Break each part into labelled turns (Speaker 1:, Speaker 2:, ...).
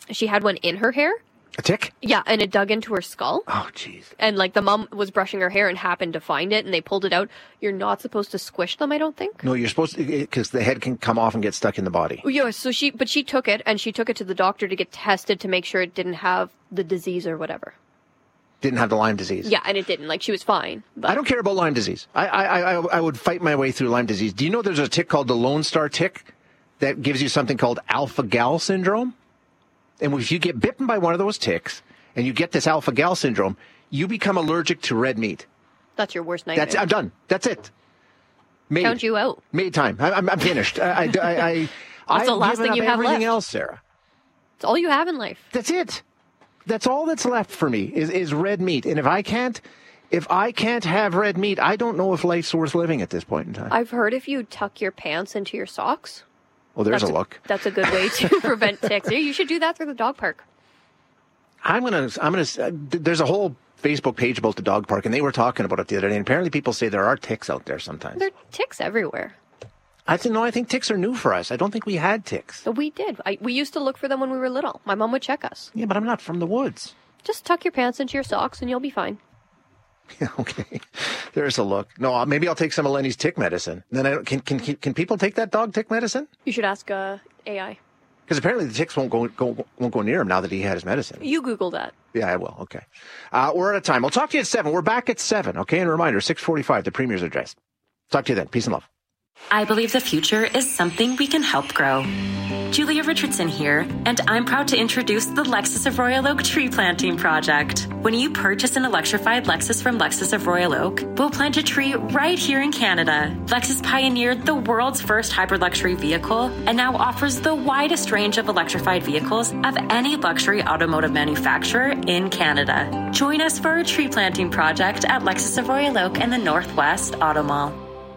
Speaker 1: she had one in her hair.
Speaker 2: A tick?
Speaker 1: Yeah, and it dug into her skull.
Speaker 2: Oh, jeez.
Speaker 1: And like the mom was brushing her hair and happened to find it, and they pulled it out. You're not supposed to squish them, I don't think.
Speaker 2: No, you're supposed to, because the head can come off and get stuck in the body.
Speaker 1: Yeah, so she took it, and she took it to the doctor to get tested to make sure it didn't have the disease or whatever.
Speaker 2: Didn't have the Lyme disease.
Speaker 1: Yeah, and it didn't. Like, she was fine. But
Speaker 2: I don't care about Lyme disease. I would fight my way through Lyme disease. Do you know there's a tick called the Lone Star tick that gives you something called alpha-gal syndrome? And if you get bitten by one of those ticks and you get this alpha-gal syndrome, you become allergic to red meat.
Speaker 1: That's your worst nightmare.
Speaker 2: I'm done. That's it. Made.
Speaker 1: Count you out.
Speaker 2: Made time. I'm finished.
Speaker 1: That's the last thing you have
Speaker 2: everything
Speaker 1: left.
Speaker 2: else, Sarah.
Speaker 1: It's all you have in life.
Speaker 2: That's it. That's all that's left for me is red meat. And if I can't have red meat, I don't know if life's worth living at this point in time.
Speaker 1: I've heard if you tuck your pants into your socks.
Speaker 2: Well, there's a look.
Speaker 1: That's a good way to prevent ticks. You should do that through the dog park.
Speaker 2: There's a whole Facebook page about the dog park, and they were talking about it the other day. And apparently people say there are ticks out there sometimes.
Speaker 1: There are ticks everywhere.
Speaker 2: I think ticks are new for us. I don't think we had ticks.
Speaker 1: But we did. We used to look for them when we were little. My mom would check us.
Speaker 2: Yeah, but I'm not from the woods.
Speaker 1: Just tuck your pants into your socks and you'll be fine.
Speaker 2: Yeah, okay. There's a look. No, maybe I'll take some of Lenny's tick medicine. Then can people take that dog tick medicine?
Speaker 1: You should ask AI.
Speaker 2: Because apparently the ticks won't go near him now that he had his medicine.
Speaker 1: You Google that.
Speaker 2: Yeah, I will. Okay. We're out of time. We'll talk to you at 7. We're back at 7. Okay. And a reminder, 6:45, the Premier's address. Talk to you then. Peace and love.
Speaker 3: I believe the future is something we can help grow. Julia Richardson here, and I'm proud to introduce the Lexus of Royal Oak Tree Planting Project. When you purchase an electrified Lexus from Lexus of Royal Oak, we'll plant a tree right here in Canada. Lexus pioneered the world's first hybrid luxury vehicle and now offers the widest range of electrified vehicles of any luxury automotive manufacturer in Canada. Join us for our tree planting project at Lexus of Royal Oak and the Northwest Auto Mall.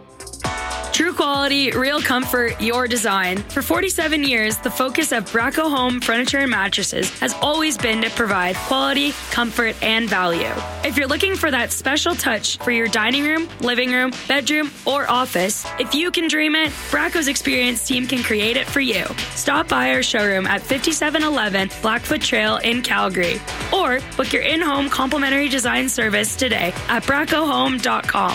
Speaker 4: True quality, real comfort, your design. For 47 years, the focus of Bracco Home Furniture and Mattresses has always been to provide quality, comfort, and value. If you're looking for that special touch for your dining room, living room, bedroom, or office, if you can dream it, Bracco's experienced team can create it for you. Stop by our showroom at 5711 Blackfoot Trail in Calgary, or book your in-home complimentary design service today at braccohome.com.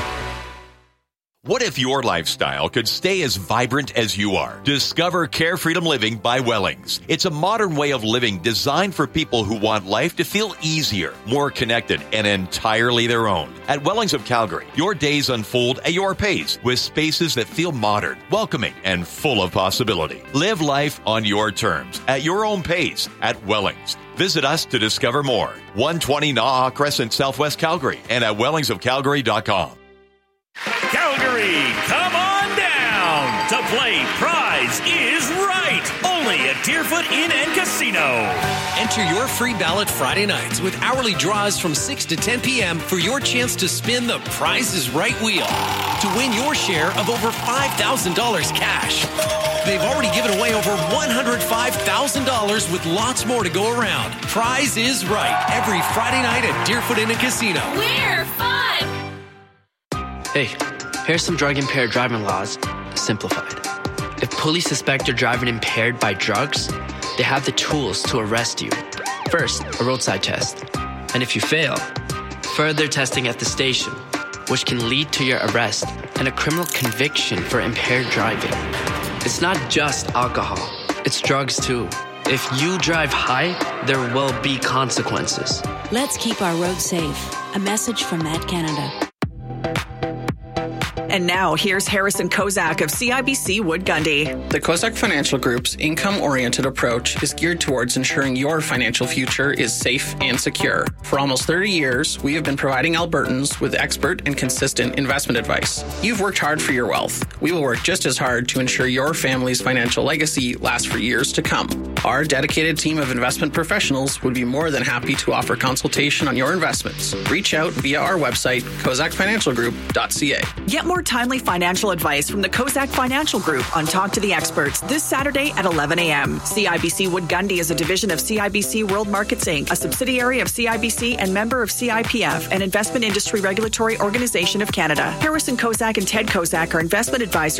Speaker 5: What if your lifestyle could stay as vibrant as you are? Discover Care Freedom Living by Wellings. It's a modern way of living designed for people who want life to feel easier, more connected, and entirely their own. At Wellings of Calgary, your days unfold at your pace with spaces that feel modern, welcoming, and full of possibility. Live life on your terms, at your own pace, at Wellings. Visit us to discover more. 120 Naha Crescent, Southwest Calgary, and at wellingsofcalgary.com.
Speaker 6: Calgary, come on down to play Prize is Right, only at Deerfoot Inn and Casino.
Speaker 7: Enter your free ballot Friday nights with hourly draws from 6 to 10 p.m. for your chance to spin the Prize is Right wheel to win your share of over $5,000 cash. They've already given away over $105,000 with lots more to go around. Prize is Right, every Friday night at Deerfoot Inn and Casino.
Speaker 4: We're fun!
Speaker 8: Hey, here's some drug-impaired driving laws, simplified. If police suspect you're driving impaired by drugs, they have the tools to arrest you. First, a roadside test. And if you fail, further testing at the station, which can lead to your arrest and a criminal conviction for impaired driving. It's not just alcohol, it's drugs too. If you drive high, there will be consequences.
Speaker 9: Let's keep our roads safe. A message from Met Canada.
Speaker 10: And now, here's Harrison Kozak of CIBC Wood Gundy.
Speaker 11: The Kozak Financial Group's income-oriented approach is geared towards ensuring your financial future is safe and secure. For almost 30 years, we have been providing Albertans with expert and consistent investment advice. You've worked hard for your wealth. We will work just as hard to ensure your family's financial legacy lasts for years to come. Our dedicated team of investment professionals would be more than happy to offer consultation on your investments. Reach out via our website, kozakfinancialgroup.ca.
Speaker 10: Get more timely financial advice from the Kozak Financial Group on Talk to the Experts this Saturday at 11 a.m. CIBC Wood Gundy is a division of CIBC World Markets Inc., a subsidiary of CIBC and member of CIPF, an investment industry regulatory organization of Canada. Harrison Kozak and Ted Kozak are investment advisors